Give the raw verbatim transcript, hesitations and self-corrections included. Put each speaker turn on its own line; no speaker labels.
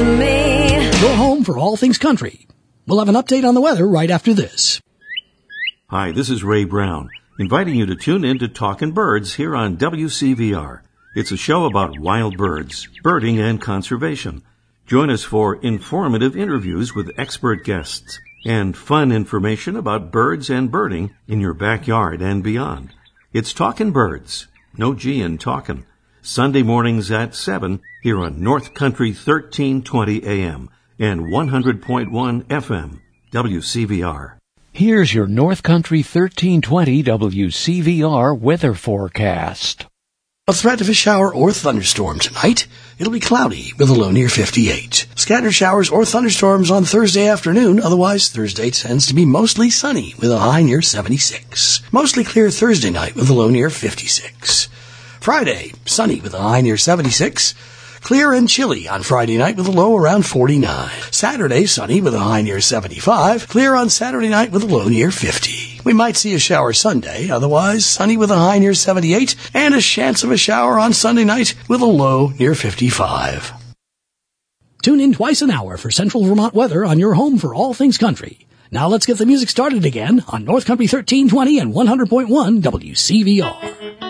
to me.
Go home for all things country. We'll have an update on the weather right after this.
Hi, this is Ray Brown, inviting you to tune in to Talkin' Birds here on W C V R. It's a show about wild birds, birding, and conservation. Join us for informative interviews with expert guests and fun information about birds and birding in your backyard and beyond. It's Talkin' Birds, no G in talkin', Sunday mornings at seven here on North Country thirteen twenty A M and one hundred point one F M, W C V R.
Here's your North Country thirteen twenty W C V R weather forecast.
A threat of a shower or thunderstorm tonight. It'll be cloudy with a low near fifty-eight. Scattered showers or thunderstorms on Thursday afternoon. Otherwise, Thursday tends to be mostly sunny with a high near seventy-six. Mostly clear Thursday night with a low near fifty-six. Friday, sunny with a high near seventy-six. Clear and chilly on Friday night with a low around forty-nine. Saturday, sunny with a high near seventy-five. Clear on Saturday night with a low near fifty. We might see a shower Sunday, otherwise sunny with a high near seventy-eight, and a chance of a shower on Sunday night with a low near fifty-five. Tune in twice an hour for Central Vermont weather on your home for all things country. Now let's get the music started again on North Country thirteen twenty and one hundred point one W C V R.